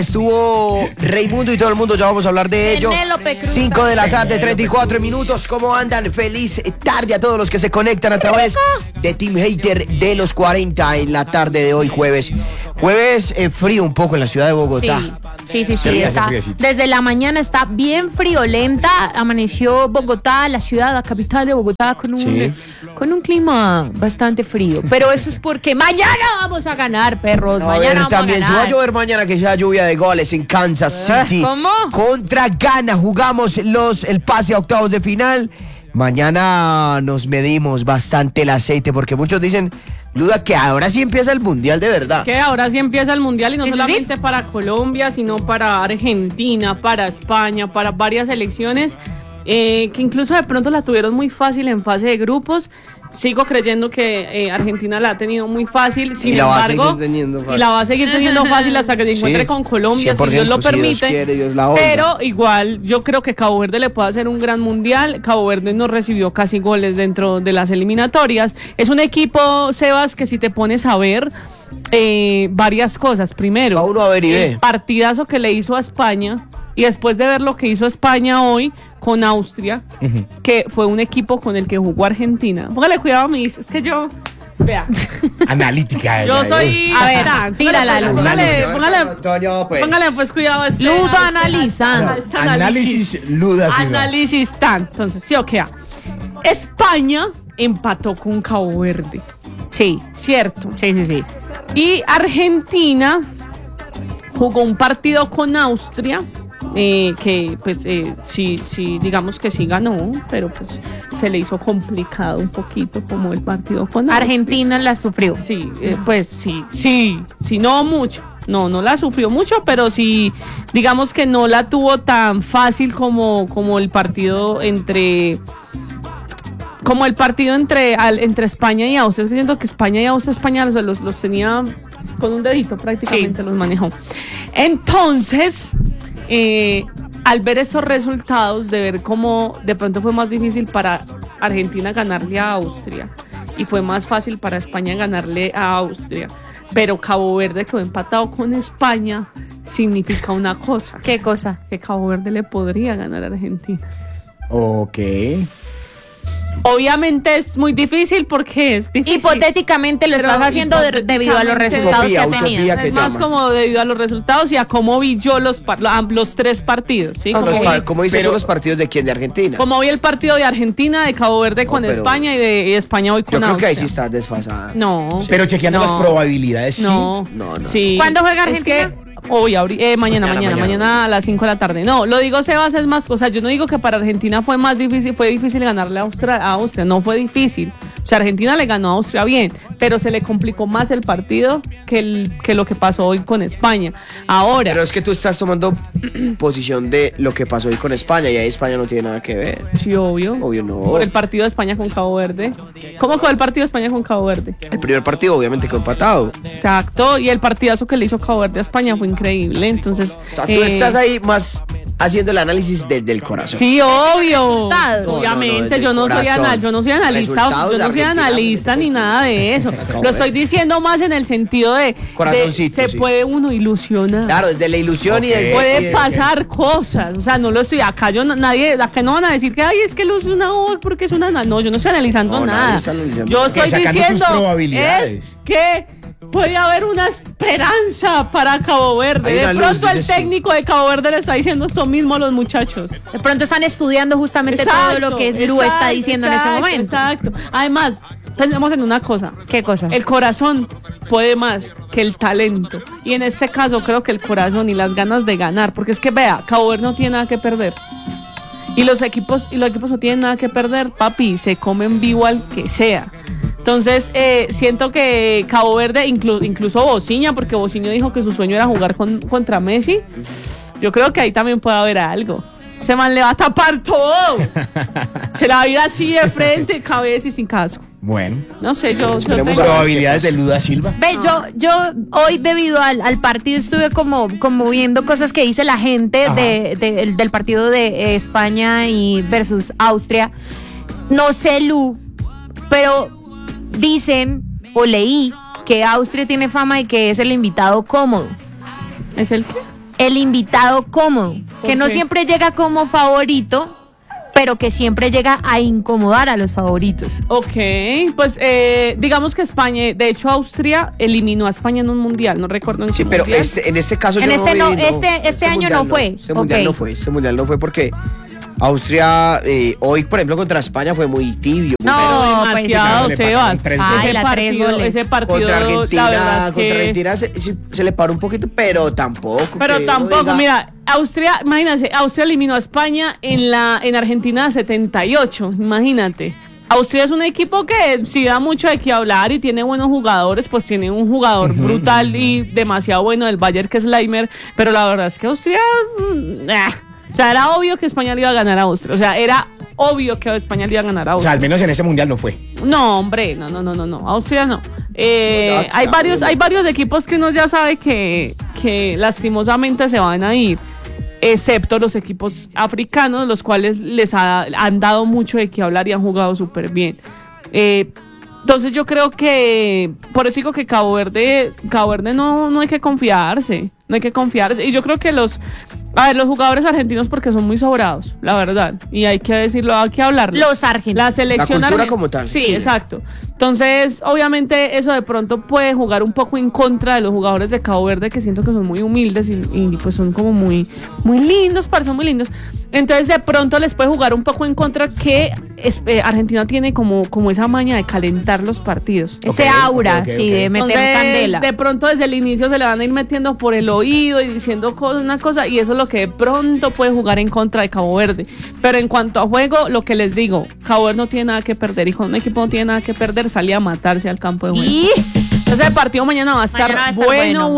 Estuvo Raimundo y todo el mundo, ya vamos a hablar de ello. 5 de la tarde, 34 minutos. ¿Cómo andan? Feliz tarde a todos los que se conectan a través de Team Hater de los 40 en la tarde de hoy, jueves. Jueves frío un poco en la ciudad de Bogotá. Sí, está, desde la mañana está bien friolenta. Amaneció Bogotá, la ciudad, la capital de Bogotá, con un clima bastante frío. Pero eso es porque mañana vamos a ganar, perros. Mañana también vamos a ganar. se va a llover mañana, que sea lluvia de goles en Kansas City. ¿Cómo? Contra Ghana jugamos el pase a octavos de final. Mañana nos medimos bastante el aceite, porque muchos dicen, Luda, que ahora sí empieza el mundial de verdad. Que ahora sí empieza el mundial y no solamente para Colombia, sino para Argentina, para España, para varias selecciones que incluso de pronto la tuvieron muy fácil en fase de grupos. Sigo creyendo que Argentina la ha tenido muy fácil, sin embargo, y la va a seguir teniendo fácil hasta que se encuentre con Colombia, si Dios lo permite. Dios quiere, Dios la pero igual yo creo que Cabo Verde le puede hacer un gran mundial. Cabo Verde no recibió casi goles dentro de las eliminatorias. Es un equipo, Sebas, que si te pones a ver varias cosas. Primero, el partidazo que le hizo a España, y después de ver lo que hizo España hoy con Austria, que fue un equipo con el que jugó Argentina. Póngale cuidado a mí, es que yo... Vea. Analítica. Yo soy... A ver, tírala, Luz. Póngale pues cuidado. Ludo analizando. Análisis Luda. Análisis tan. Entonces, sí o qué. España empató con Cabo Verde. Sí. ¿Cierto? Sí. Y Argentina jugó un partido con Austria, que pues sí, digamos que sí ganó, pero pues se le hizo complicado un poquito como el partido con Austria. Argentina la sufrió. Sí, pues sí, no mucho. No la sufrió mucho, pero sí, digamos que no la tuvo tan fácil como el partido entre España y Austria. Es que siento que España y Austria, España los tenía con un dedito prácticamente, los manejó. Entonces, al ver esos resultados, de ver cómo de pronto fue más difícil para Argentina ganarle a Austria y fue más fácil para España ganarle a Austria, pero Cabo Verde quedó empatado con España, significa una cosa. ¿Qué cosa? Que Cabo Verde le podría ganar a Argentina. Ok. Obviamente es muy difícil porque es difícil. Hipotéticamente lo estás haciendo debido a los resultados que ha tenido. Es más como debido a los resultados y a cómo vi yo los tres partidos, ¿sí? ¿Cómo hice yo los partidos de quién? ¿De Argentina? Como vi el partido de Argentina, de Cabo Verde con España y de España hoy con Austria. Yo creo que ahí sí estás desfasada. No. Sí. Pero chequeando las probabilidades, no. Sí. ¿Cuándo juega Argentina? Es que hoy, mañana a las 5 de la tarde. No, lo digo, Sebas, es más, o sea, yo no digo que para Argentina fue difícil ganarle a Austria, no fue difícil. O sea, Argentina le ganó a Austria bien, pero se le complicó más el partido que lo que pasó hoy con España. Ahora. Pero es que tú estás tomando posición de lo que pasó hoy con España y ahí España no tiene nada que ver. Sí, obvio. Obvio no. Por el partido de España con Cabo Verde. ¿Cómo quedó el partido de España con Cabo Verde? El primer partido obviamente quedó empatado. Exacto, y el partidazo que le hizo Cabo Verde a España fue increíble, entonces... O sea, tú estás ahí más haciendo el análisis desde el corazón. Sí, obvio. Obviamente, yo no soy analista ni nada de eso. Lo estoy diciendo más en el sentido de se puede uno ilusionar. Claro, desde la ilusión y desde... Puede pasar cosas, o sea, no lo estoy... Acá no van a decir que, ay, es que Luz es una voz porque es una... No, yo no estoy analizando nada. Yo estoy diciendo es que... puede haber una esperanza para Cabo Verde. De pronto el técnico de Cabo Verde le está diciendo esto mismo a los muchachos. De pronto están estudiando justamente todo lo que Lu está diciendo en ese momento. Exacto. Además, pensemos en una cosa. ¿Qué cosa? El corazón puede más que el talento. Y en este caso creo que el corazón y las ganas de ganar. Porque es que vea, Cabo Verde no tiene nada que perder. Y los equipos no tienen nada que perder, papi. Se comen vivo al que sea. Entonces, siento que Cabo Verde, incluso Bociña, porque Bociña dijo que su sueño era jugar contra Messi. Yo creo que ahí también puede haber algo. Ese man le va a tapar todo. Se la va a ir así de frente, cabeza y sin casco. Bueno. No sé, yo tengo probabilidades de Luda Silva. Ve, yo hoy debido al partido estuve como viendo cosas que dice la gente del partido de España y versus Austria. No sé, Lu, pero dicen o leí que Austria tiene fama de que es el invitado cómodo. ¿Es el qué? el invitado cómodo, que no siempre llega como favorito, pero que siempre llega a incomodar a los favoritos. Ok, pues digamos que España, de hecho Austria eliminó a España en un mundial, no recuerdo en qué pero mundial. en este caso en yo este no vi, este año no fue. Este mundial no fue, porque Austria hoy, por ejemplo, contra España fue muy tibio. No, pero demasiado, pues, Sebas. ese partido, contra Argentina, la verdad es que... Argentina se le paró un poquito, pero tampoco. Pero tampoco, mira, Austria, imagínate, Austria eliminó a España en Argentina 78, imagínate. Austria es un equipo que sí da mucho de qué hablar y tiene buenos jugadores, pues tiene un jugador brutal y demasiado bueno del Bayern, que es Leimer, pero la verdad es que Austria... O sea, era obvio que España le iba a ganar a Austria. O sea, era obvio que España le iba a ganar a Austria. O sea, al menos en ese mundial no fue. No, hombre, no. Austria no. Hay varios equipos que uno ya sabe que lastimosamente se van a ir, excepto los equipos africanos, los cuales les han dado mucho de qué hablar y han jugado súper bien. Entonces yo creo que, por eso digo que Cabo Verde no hay que confiarse. No hay que confiarse. Y yo creo que los jugadores argentinos, porque son muy sobrados, la verdad. Y hay que decirlo, hay que hablarlo. Los argentinos. La selección la cultura como tal. Sí, exacto. Entonces, obviamente, eso de pronto puede jugar un poco en contra de los jugadores de Cabo Verde, que siento que son muy humildes y pues son como muy lindos, son muy lindos. Entonces, de pronto les puede jugar un poco en contra que Argentina tiene como esa maña de calentar los partidos. Ese aura, de meter Entonces, candela. De pronto, desde el inicio se le van a ir metiendo por el oído y diciendo una cosa, y eso es lo que de pronto puede jugar en contra de Cabo Verde. Pero en cuanto a juego, lo que les digo, Cabo Verde no tiene nada que perder, y cuando un equipo no tiene nada que perder, sale a matarse al campo de juego. Entonces el partido mañana va a estar bueno.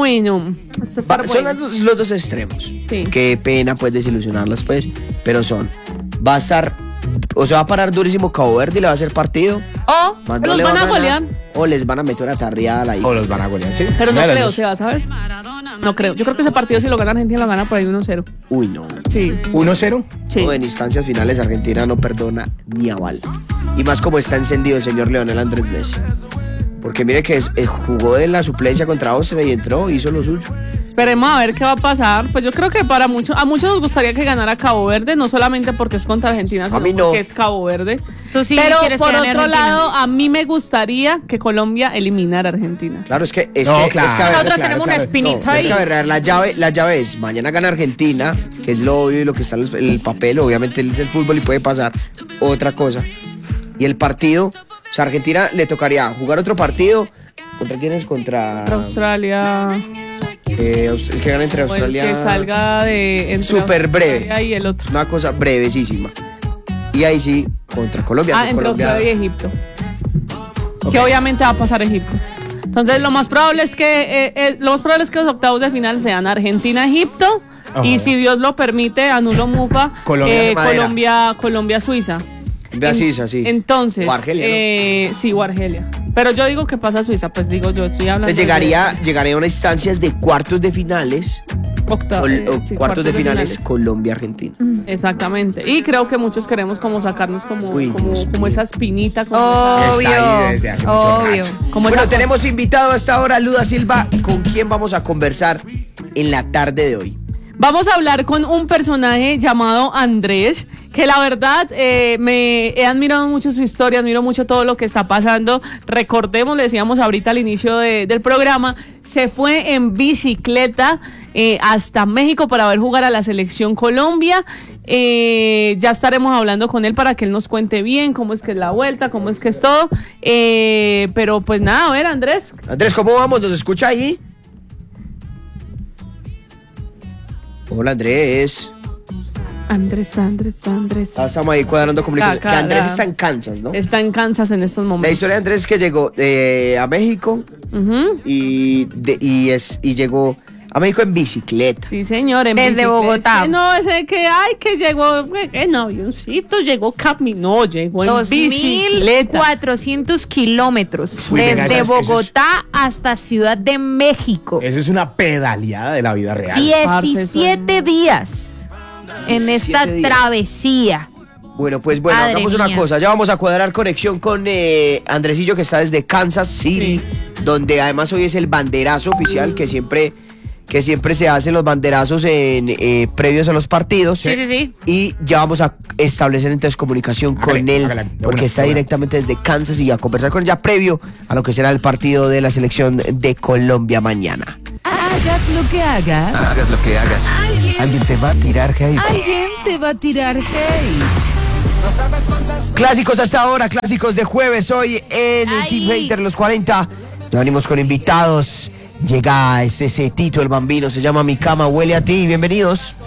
Son los dos extremos. Sí. Qué pena pues desilusionarlas pues, pero va a estar, o se va a parar durísimo Cabo Verde y le va a hacer partido. O los van a golear. O les van a meter una tarriada ahí. O los van a golear, sí. Pero no creo, ¿sabes? No creo. Yo creo que ese partido, si lo gana Argentina, lo gana por ahí 1-0. Uy, no. Sí. 1-0. Sí. No, en instancias finales Argentina no perdona ni a bala. Y más como está encendido el señor Lionel Andrés Messi. Porque mire que jugó en la suplencia contra Austria y entró, hizo lo suyo. Esperemos a ver qué va a pasar. Pues yo creo que a muchos nos gustaría que ganara Cabo Verde, no solamente porque es contra Argentina, sino porque es Cabo Verde. Tú sí. Pero quieres por que gane otro Argentina. lado, a mí me gustaría que Colombia eliminara a Argentina. Claro, Nosotros tenemos una espinita ahí. Es que a ver, la llave es, mañana gana Argentina, que es lo obvio y lo que está en el papel, obviamente es el fútbol y puede pasar otra cosa. Y el partido, o sea, Argentina le tocaría jugar otro partido. ¿Contra quién es? Contra Australia. El que gana entre Australia. O el que salga de. Súper breve. Y el otro. Una cosa brevesísima. Y ahí sí, contra Colombia. Entre Colombia. Australia y Egipto. Okay. Que obviamente va a pasar Egipto. Entonces lo más probable es que los octavos de final sean Argentina-Egipto. Y si Dios lo permite, anulo Mufa, Colombia-Suiza. Suiza, sí. Entonces, o Argelia, ¿no? Sí, o Argelia. Pero yo digo que pasa Suiza, pues digo yo, estoy hablando. Llegaría a unas instancias de cuartos de finales. Cuartos de finales Colombia-Argentina. Exactamente. Y creo que muchos queremos como sacarnos como esa espinita. Obvio. Bueno, tenemos invitado hasta ahora Luda Silva. ¿Con quién vamos a conversar en la tarde de hoy? Vamos a hablar con un personaje llamado Andrés, que la verdad me he admirado mucho su historia, admiro mucho todo lo que está pasando. Recordemos, le decíamos ahorita al inicio del programa, se fue en bicicleta hasta México para ver jugar a la selección Colombia. Ya estaremos hablando con él para que él nos cuente bien cómo es que es la vuelta, cómo es que es todo. Pero pues nada, a ver, Andrés. Andrés, ¿cómo vamos? ¿Nos escucha ahí? Hola, Andrés. Estamos ahí cuadrando comunicación. Que Andrés está en Kansas, ¿no? Está en Kansas en estos momentos. La historia de Andrés es que llegó a México y llegó a México en bicicleta. Sí, señor, en desde bicicleta. Bogotá. No, ese que llegó en avioncito, caminó, llegó en bicicleta. 2.400 kilómetros desde Bogotá hasta Ciudad de México. Eso es una pedaleada de la vida real. 17 días en esta travesía. Bueno, hagamos una cosa. Ya vamos a cuadrar conexión con Andresillo, que está desde Kansas City, donde además hoy es el banderazo oficial que siempre que siempre se hacen los banderazos en previos a los partidos. Sí. Y ya vamos a establecer entonces comunicación con él, porque está directamente desde Kansas y a conversar con él ya previo a lo que será el partido de la selección de Colombia mañana. Hagas lo que hagas. Hagas lo que hagas. Alguien te va a tirar hate. Alguien te va a tirar hate. Clásicos hasta ahora, clásicos de jueves hoy en el Team Hater los 40. Ya venimos con invitados. Llega este setito, el bambino, se llama Mi Cama Huele a Ti. Bienvenidos.